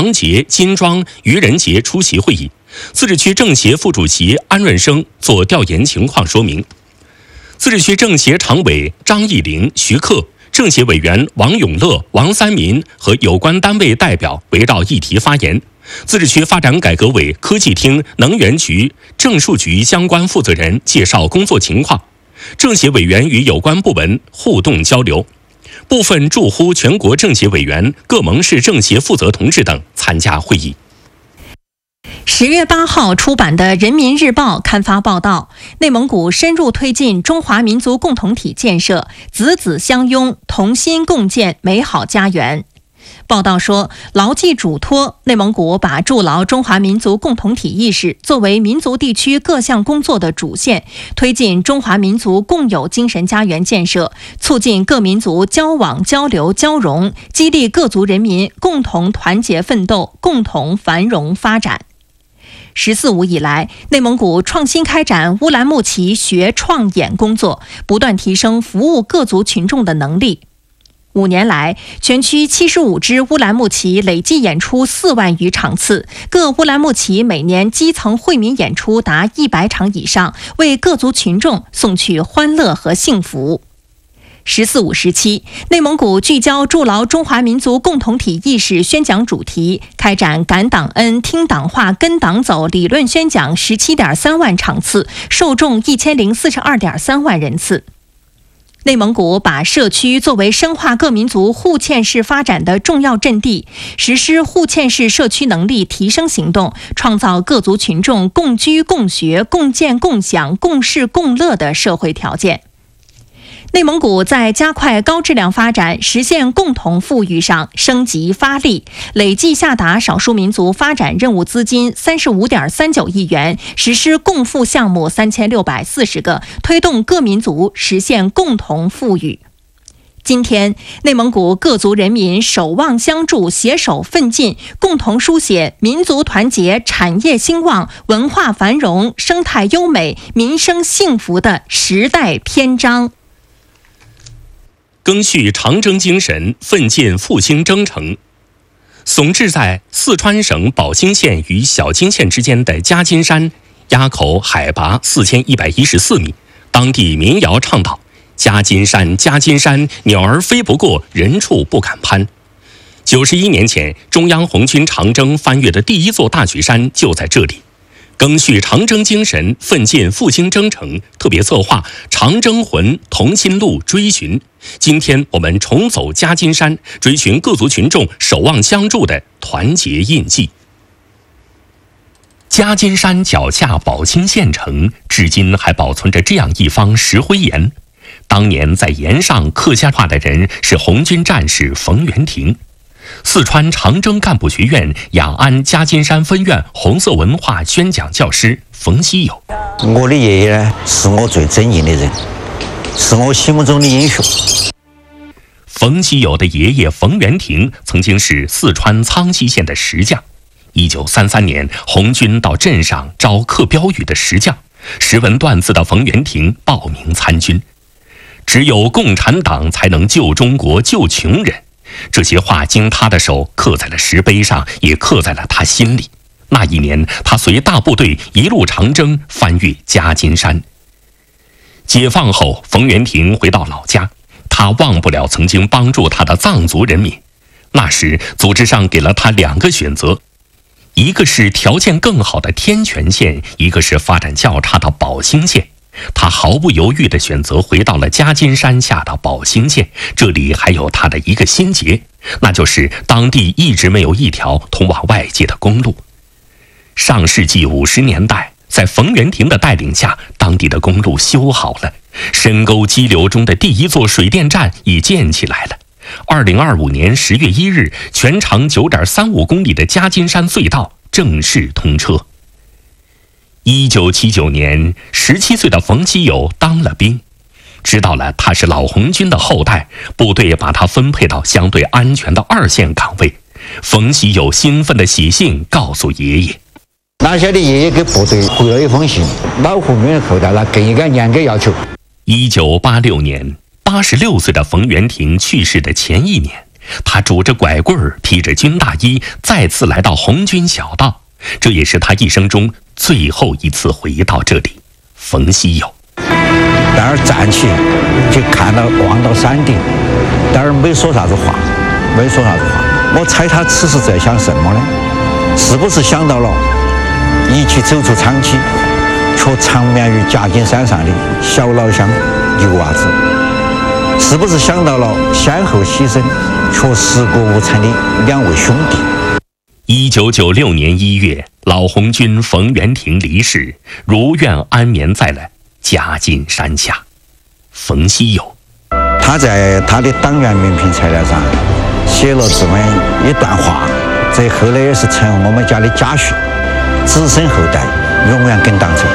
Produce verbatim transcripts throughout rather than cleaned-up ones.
杨杰、金庄、愚人节出席会议。自治区政协副主席安润生做调研情况说明。自治区政协常委张义玲、徐克、政协委员王永乐、王三民和有关单位代表围绕议题发言。自治区发展改革委科技厅、能源局、政数局相关负责人介绍工作情况。政协委员与有关部门互动交流。部分驻沪全国政协委员、各盟市政协负责同志等参加会议。 十月八号出版的《人民日报》刊发报道，内蒙古深入推进中华民族共同体建设，子子相拥，同心共建美好家园。报道说，牢记嘱托，内蒙古把筑牢中华民族共同体意识作为民族地区各项工作的主线，推进中华民族共有精神家园建设，促进各民族交往交流交融，激励各族人民共同团结奋斗，共同繁荣发展。十四五以来，内蒙古创新开展乌兰牧骑学创演工作，不断提升服务各族群众的能力。五年来，全区七十五支乌兰牧骑累计演出四万余场次，各乌兰牧骑每年基层惠民演出达一百场以上，为各族群众送去欢乐和幸福。十四五时期，内蒙古聚焦筑牢中华民族共同体意识宣讲主题，开展感党恩、听党话、跟党走理论宣讲十七点三万场次，受众一千零四十二点三万人次。内蒙古把社区作为深化各民族互嵌式发展的重要阵地，实施互嵌式社区能力提升行动，创造各族群众共居共学、共建共享、共事共乐的社会条件。内蒙古在加快高质量发展、实现共同富裕上升级发力，累计下达少数民族发展任务资金三十五点三九亿元，实施共富项目三千六百四十个，推动各民族实现共同富裕。今天，内蒙古各族人民守望相助、携手奋进，共同书写民族团结、产业兴旺、文化繁荣、生态优美、民生幸福的时代篇章。 赓续长征精神，奋进复兴征程。耸峙在四川省宝兴县与小金县之间的夹金山，垭口海拔四千一百一十四米，当地民谣倡导：夹金山，夹金山，鸟儿飞不过，人畜不敢攀。九十一年前，中央红军长征翻越的第一座大雪山就在这里。赓续长征精神，奋进复兴征程特别策划长征魂同心路追寻。今天我们重走夹金山，追寻各族群众守望相助的团结印记。夹金山脚下宝兴县城，至今还保存着这样一方石灰岩。当年在岩上刻下画的人是红军战士冯元廷。四川长征干部学院雅安夹金山分院红色文化宣讲教师冯希友。 我的爷爷呢，是我最尊敬的人，是我心目中的英雄。 冯希友的爷爷冯元廷曾经是四川苍溪县的石匠。一九三三年，红军到镇上招刻标语的石匠，识文断字的冯元廷报名参军。只有共产党才能救中国、救穷人。这些话经他的手刻在了石碑上，也刻在了他心里。那一年，他随大部队一路长征，翻越夹金山。解放后，冯元廷回到老家，他忘不了曾经帮助他的藏族人民。那时，组织上给了他两个选择，一个是条件更好的天全县，一个是发展较差的宝兴县。他毫不犹豫地选择回到了夹金山下的宝兴县，这里还有他的一个心结，那就是当地一直没有一条通往外界的公路。上世纪五十年代，在冯元廷的带领下，当地的公路修好了，深沟激流中的第一座水电站已建起来了。二零二五年十月一日，全长九点三五公里的夹金山隧道正式通车。一九七九年，十七岁的冯希友当了兵，知道了他是老红军的后代，部队把他分配到相对安全的二线岗位。冯希友兴奋地写信告诉爷爷。 哪晓得爷爷给部队回了一封信，老红军的后代，那更应该严格要求。 一九八六年，八十六岁的冯元廷去世的前一年， 他拄着拐棍儿，披着军大衣，再次来到红军小道。这也是他一生中最后一次回到这里。冯锡友， 但是站起就看到望到山顶，但是没说啥子话，没说啥子话。我猜他此时在想什么呢？是不是想到了一起走出长期，却长眠于夹金山上的小老乡牛娃子？是不是想到了先后牺牲却尸骨无存的两位兄弟？ 一九九六年一月，老红军冯元廷离世，如愿安眠在了夹金山下。冯锡友， 他在他的党员名片材料上写了这么一段话，这后来也是成为我们家的家训，子孙后代永远跟党走。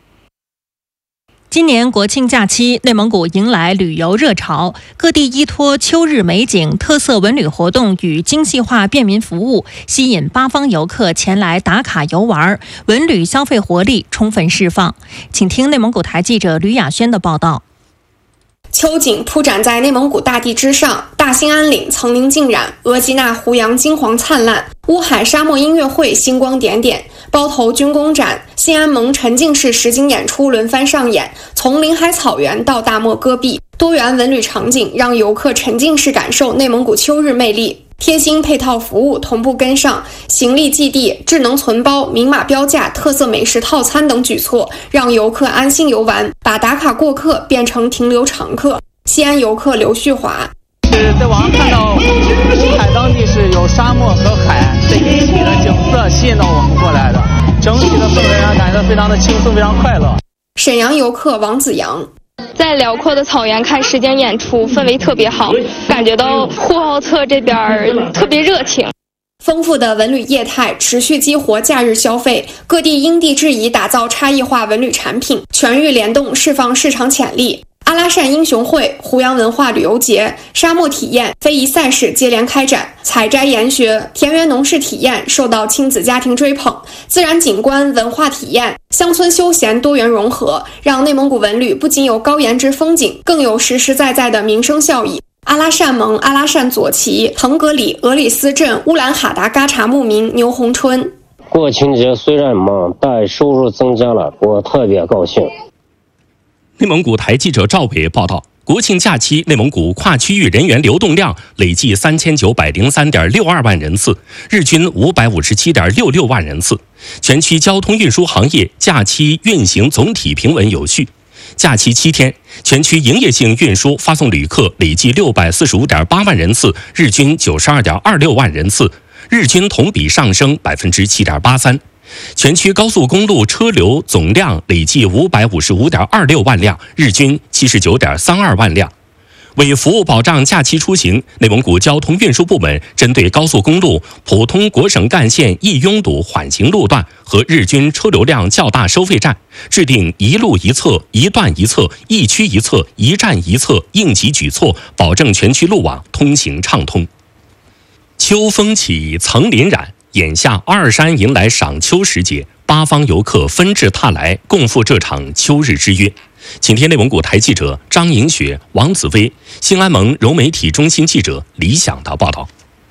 今年国庆假期，内蒙古迎来旅游热潮，各地依托秋日美景、特色文旅活动与精细化便民服务，吸引八方游客前来打卡游玩，文旅消费活力充分释放。请听内蒙古台记者吕亚轩的报道。 秋景铺展在内蒙古大地之上，大兴安岭层林尽染，额济纳湖洋金黄灿烂，乌海沙漠音乐会星光点点，包头军工展、新安盟沉浸式实景演出轮番上演，从临海草原到大漠戈壁，多元文旅场景让游客沉浸式感受内蒙古秋日魅力。贴心配套服务同步跟上，行李寄递、智能存包、明码标价、特色美食套餐等举措，让游客安心游玩，把打卡过客变成停留常客。西安游客刘旭华， 是在网上看到乌海当地是有沙漠和海这一体的景色吸引到我们过来的，整体的氛围让感觉非常的轻松，非常快乐。 沈阳游客王子阳， 在辽阔的草原看实景演出，氛围特别好，感觉到呼和浩特这边特别热情。 丰富的文旅业态持续激活假日消费，各地因地制宜打造差异化文旅产品，全域联动释放市场潜力。阿拉善英雄会、湖洋文化旅游节、沙漠体验、非遗赛事接连开展，采摘研学、田园农事体验受到亲子家庭追捧，自然景观、文化体验、乡村休闲多元融合，让内蒙古文旅不仅有高颜值风景，更有实实在在的民生效益。阿拉善盟、阿拉善左旗、腾格里、俄里斯镇、乌兰哈达嘎查牧民牛红春。 国庆节虽然忙，但收入增加了，我特别高兴。 内蒙古台记者赵伟报道，国庆假期内蒙古跨区域人员流动量累计三千九百零三点六二万人次，日均五百五十七点六六万人次。全区交通运输行业假期运行总体平稳有序。假期七天，全区营业性运输发送旅客累计六百四十五点八万人次，日均九十二点二六万人次，日均同比上升百分之七点八三。全区高速公路车流总量累计五百五十五点二六万辆，日均七十九点三二万辆。为服务保障假期出行，内蒙古交通运输部门针对高速公路、普通国省干线易拥堵缓行路段和日均车流量较大收费站，制定一路一策、一段一策、一区一策、一站一策应急举措，保证全区路网通行畅通。秋风起，层林染。眼下二山迎来赏秋时节，八方游客纷至沓来，共赴这场秋日之约。请听内蒙古台记者张莹雪、王子薇、兴安盟柔媒体中心记者李想的报道。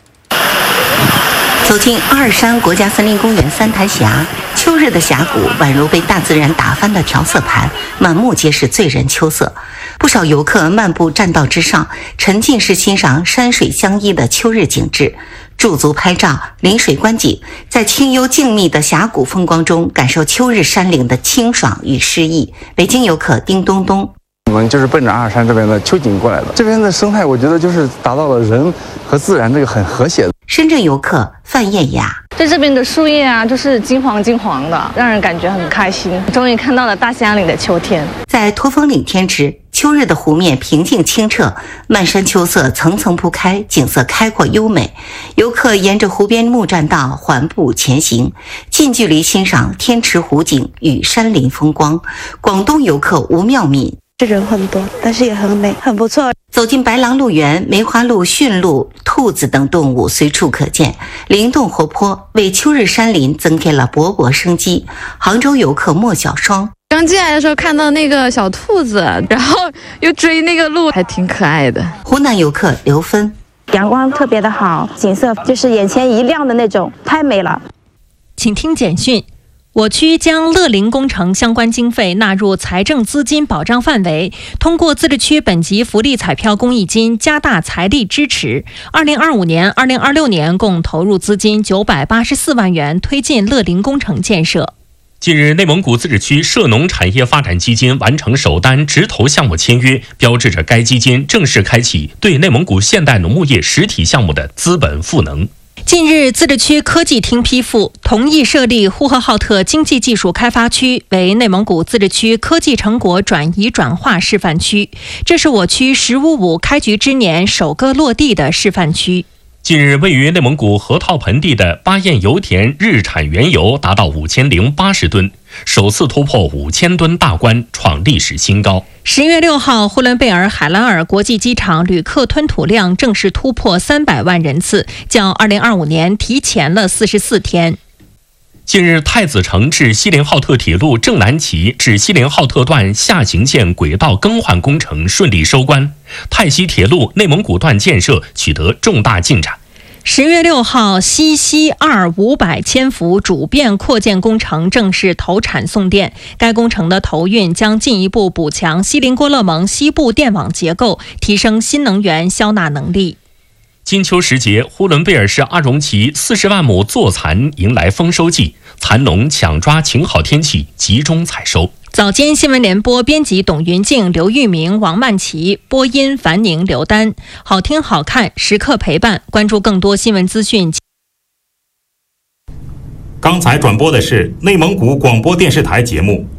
走进二山国家森林公园三台峡，秋日的峡谷宛如被大自然打翻的调色盘，满目皆是醉人秋色。不少游客漫步栈道之上，沉浸式欣赏山水相依的秋日景致，驻足拍照，临水观景，在清幽静谧的峡谷风光中，感受秋日山岭的清爽与诗意。北京游客丁东东， 我们就是奔着二山这边的秋景过来的。这边的生态，我觉得就是达到了人和自然这个很和谐的。 深圳游客范艳雅， 在这边的树叶啊，就是金黄金黄的，让人感觉很开心。终于看到了大兴安岭的秋天。 在托峰岭天池，秋日的湖面平静清澈，漫山秋色层层铺开，景色开阔优美。游客沿着湖边木栈道缓步前行，近距离欣赏天池湖景与山林风光。广东游客吴妙敏， 这人很多，但是也很美，很不错。 走进白狼鹿园，梅花鹿、驯鹿、兔子等动物随处可见，灵动活泼，为秋日山林增添了勃勃生机。杭州游客莫小双， 刚进来的时候看到那个小兔子，然后又追那个鹿，还挺可爱的。 湖南游客刘芬， 阳光特别的好，景色就是眼前一亮的那种，太美了。 请听简讯。我区将乐龄工程相关经费纳入财政资金保障范围，通过自治区本级福利彩票公益金加大财力支持。二零二五年、二零二六年共投入资金九百八十四万元，推进乐龄工程建设。 近日，内蒙古自治区涉农产业发展基金完成首单直投项目签约，标志着该基金正式开启对内蒙古现代农牧业实体项目的资本赋能。 近日，自治区科技厅批复同意设立呼和浩特经济技术开发区为内蒙古自治区科技成果转移转化示范区，这是我区“十五五”开局之年首个落地的示范区。 近日，位于内蒙古河套盆地的巴彦油田日产原油达到五千零八十吨，首次突破五千吨大关，创历史新高。 十月六号，呼伦贝尔海兰尔国际机场旅客吞吐量正式突破三百万人次，较二零二五年提前了四十四天。 近日，太子城至锡林浩特铁路正南旗至锡林浩特段下行线轨道更换工程顺利收官，泰西铁路内蒙古段建设取得重大进展。 十月六号，西西二五百千伏主变扩建工程正式投产送电。该工程的投运将进一步补强锡林郭勒盟西部电网结构，提升新能源消纳能力。 金秋时节，呼伦贝尔市阿荣旗四十万亩坐蚕迎来丰收季，蚕农抢抓晴好天气，集中采收。 早间新闻联播编辑董云静、刘玉明、王曼琪，播音樊宁、刘丹。好听好看，时刻陪伴。关注更多新闻资讯。 刚才转播的是内蒙古广播电视台节目。